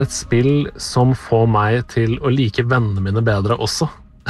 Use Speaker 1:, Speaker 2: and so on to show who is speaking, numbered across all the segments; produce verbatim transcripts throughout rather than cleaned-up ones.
Speaker 1: Et spill som får meg til å like vennene mine bedre også.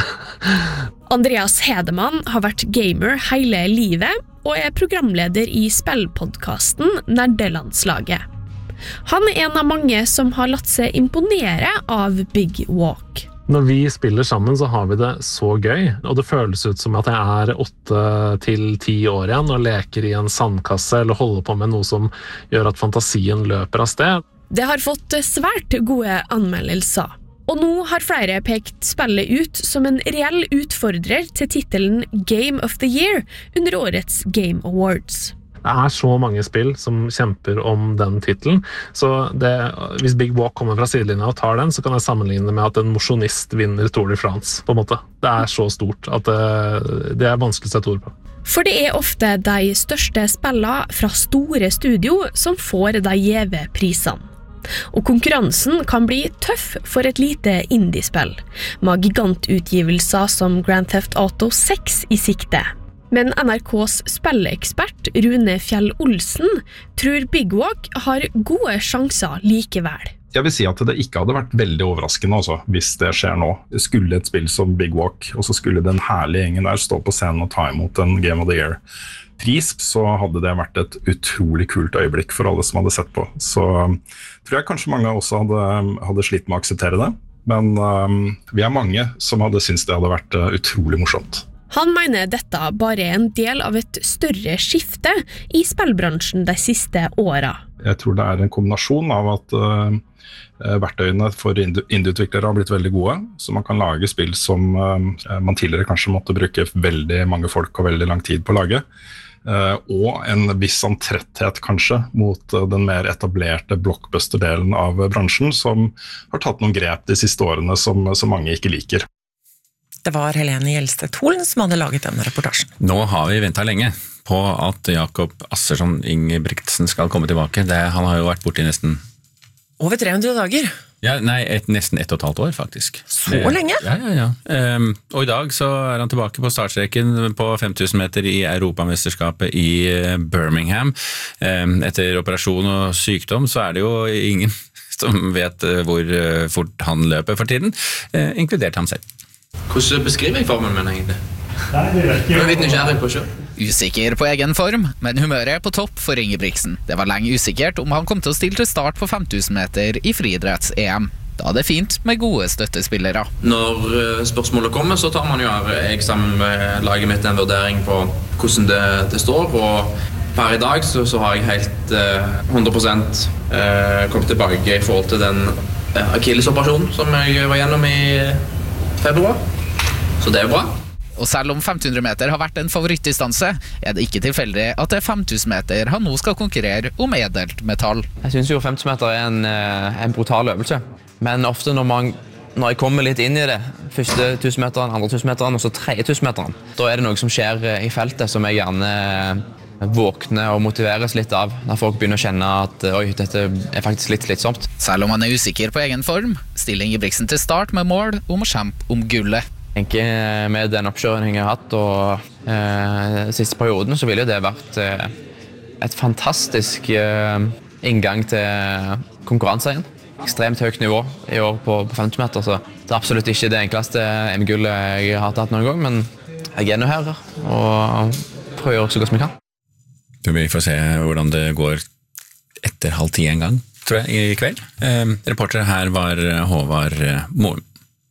Speaker 2: Andreas Hedemann har vært gamer hele livet og er programleder i spillpodcasten Nerdelandslaget. Han er en av mange som har latt seg imponere av Big Walk.
Speaker 1: Når vi spiller sammen så har vi det så gøy, og det føles ut som at jeg er åtte til ti år igjen og leker i en sandkasse eller holder på med noe som gjør at fantasien løper av sted.
Speaker 2: Det har fått svært gode anmeldelser, og nå har flere pekt spillet ut som en reell utfordrer til titelen Game of the Year under årets Game Awards.
Speaker 1: Det er så mange spill som kjemper om den titelen, så det, hvis Big Walk kommer fra sidelinja og tar den, så kan jeg sammenligne med at en mosjonist vinner Tour de France, på en måte. Det er så stort at det, det er vanskelig å sette ord på.
Speaker 2: For det er ofte de største spillene fra store studio som får de gjeve prisene. Og konkurransen kan bli tøff for et lite indiespill, med gigantutgivelser som Grand Theft Auto seks i sikte. Men N R K's spilleekspert Rune Fjell Olsen tror Big Walk har gode sjanser likevel.
Speaker 3: Jeg vil si at det ikke hadde vært veldig overraskende også, hvis det skjer nå. Det skulle et spill som Big Walk, og så skulle den herlige gjengen der stå på scenen og ta imot en Game of the Year-pris, så hadde det vært et utrolig kult øyeblikk for alle som hadde sett på. Så tror jeg kanskje mange også hadde, hadde slitt med å akseptere det, men um, vi er mange som hadde syntes det hadde vært uh, utrolig morsomt.
Speaker 2: Han mener dette bare er en del av et større skifte i spillbransjen de siste årene.
Speaker 3: Jeg tror det er en kombinasjon av at uh, verktøyene for indieutviklere har blitt veldig gode, så man kan lage spill som uh, man tidligere kanskje måtte bruke veldig mange folk og veldig lang tid på å lage, uh, og en viss sånn tretthet kanskje mot uh, den mer etablerte blockbuster-delen av bransjen, som har tatt noen grep de siste årene som, som mange ikke liker.
Speaker 4: Det var Helene Gjelstedt Holen som hadde laget denne reportasjen.
Speaker 5: Nå har vi ventet lenge på at Jakob Assersson Ingebrigtsen skal komme tilbake. Det, han har jo vært borte i nesten...
Speaker 4: Over tre hundre dager?
Speaker 5: Ja, nei, et, nesten ett og et halvt år faktisk.
Speaker 4: Så det, lenge?
Speaker 5: Ja, ja, ja. Um, og i dag så er han tilbake på startstreken på fem tusen meter i Europamesterskapet i Birmingham. Um, etter operasjon og sykdom så er det jo ingen som vet hvor fort han løper for tiden, uh, inkludert ham selv.
Speaker 6: Hvordan beskriver jeg formen min egentlig?
Speaker 7: Nei, det vet ikke.
Speaker 6: Jeg er litt nysgjerrig på selv.
Speaker 8: Usikker på egen form, men humøret er på topp for Ingebrigtsen. Det var lenge usikkert om han kom til å stille til start på fem tusen meter i friidretts-E M. Da er det fint med gode støttespillere.
Speaker 6: Når spørsmålet kommer, så tar man jo her, jeg sammen med laget mitt en vurdering på hvordan det, det står, og per i dag så, så har jeg helt uh, hundre prosent uh, kommet tilbake i forhold til den uh, akillesoperasjonen som jeg var gjennom i februar, så det er bra.
Speaker 8: Og selv om fem hundre meter har vært en favorittdistanse, er det ikke tilfeldig at det er fem tusen meter han nå skal konkurrere om edelt metall.
Speaker 9: Jeg synes jo fem tusen meter er en, en brutal øvelse, men ofte når, man, når jeg kommer litt inn i det, første tusen meteren, andre tusen meteren og så tredje tusen meteren, da er det noe som skjer i feltet som jeg gjerne våkner og motiveres litt av, når folk begynner å kjenne at oi, dette er faktisk litt slitsomt.
Speaker 8: Selv om han er usikker på egen form, stiller Ingebrigtsen til start med mål om å kjempe om gullet.
Speaker 9: Jeg tenker med den oppkjøringen jeg har hatt og eh, siste perioden så ville det vært eh, et fantastisk eh, inngang til konkurranse igjen. Ekstremt høyt nivå i år på, på fem tusen meter, så det er absolutt ikke det enkleste E M-gullet jeg har tatt noen gang, men jeg er nå her og prøver å gjøre så godt som jeg kan.
Speaker 5: Vi får se hvordan det går etter halv ti en gang, tror jeg, i kveld. Eh, reporter her var Håvard Moen.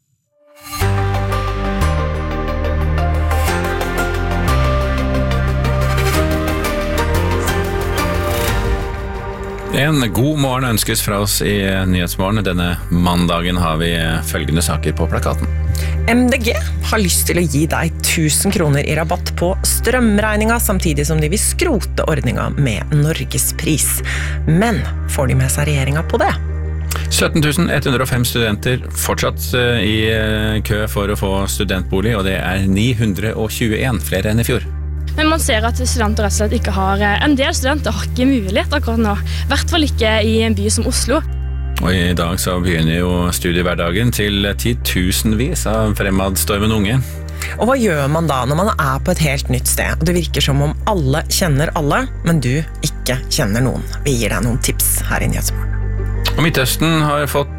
Speaker 5: En god morgen ønskes fra oss i Nyhetsmorgen. Denne mandagen har vi følgende saker på plakaten.
Speaker 4: M D G har lyst til å gi deg tusen kroner i rabatt på strømregninga, samtidig som de vil skrote ordninga med Norgespris. Men får de med seg regjeringa på det?
Speaker 5: sytten tusen ett hundre og fem studenter fortsatt i kø for å få studentbolig, og det er ni hundre og tjueen flere enn i fjor.
Speaker 10: Men man ser at studenter rett og slett ikke har, en del studenter har ikke mulighet akkurat nå, i hvert fall ikke i en by som Oslo.
Speaker 5: Og i dag så begynner jo studiehverdagen til titusenvis av fremadstormende unge.
Speaker 4: Og hva gjør man da når man er på et helt nytt sted? Det virker som om alle kjenner alle, men du ikke kjenner noen. Vi gir deg noen tips her i Nyhetsmorgen.
Speaker 5: Og Midtøsten har fått